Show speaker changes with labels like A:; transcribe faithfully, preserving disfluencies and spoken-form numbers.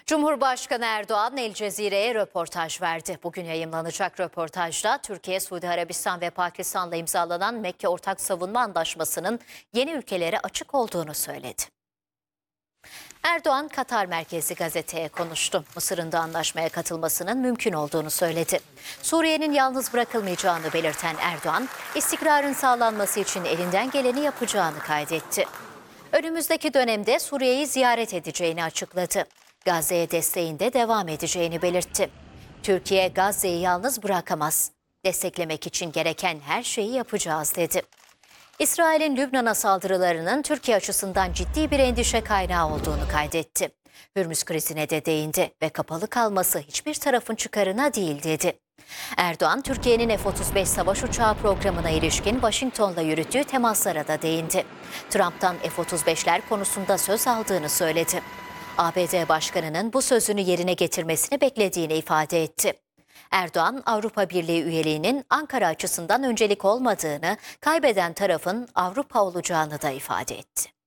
A: Cumhurbaşkanı Erdoğan El Cezire'ye röportaj verdi. Bugün yayımlanacak röportajda Türkiye, Suudi Arabistan ve Pakistan'la imzalanan Mekke Ortak Savunma Antlaşması'nın yeni ülkelere açık olduğunu söyledi. Erdoğan, Katar merkezli gazeteye konuştu. Mısır'ın da anlaşmaya katılmasının mümkün olduğunu söyledi. Suriye'nin yalnız bırakılmayacağını belirten Erdoğan, istikrarın sağlanması için elinden geleni yapacağını kaydetti. Önümüzdeki dönemde Suriye'yi ziyaret edeceğini açıkladı. Gazze'ye desteğinde devam edeceğini belirtti. Türkiye Gazze'yi yalnız bırakamaz. Desteklemek için gereken her şeyi yapacağız dedi. İsrail'in Lübnan'a saldırılarının Türkiye açısından ciddi bir endişe kaynağı olduğunu kaydetti. Hürmüz krizine de değindi ve kapalı kalması hiçbir tarafın çıkarına değil dedi. Erdoğan, Türkiye'nin F otuz beş savaş uçağı programına ilişkin Washington'la yürüttüğü temaslara da değindi. Trump'tan F otuz beşler konusunda söz aldığını söyledi. A B D Başkanı'nın bu sözünü yerine getirmesini beklediğini ifade etti. Erdoğan, Avrupa Birliği üyeliğinin Ankara açısından öncelik olmadığını, kaybeden tarafın Avrupa olacağını da ifade etti.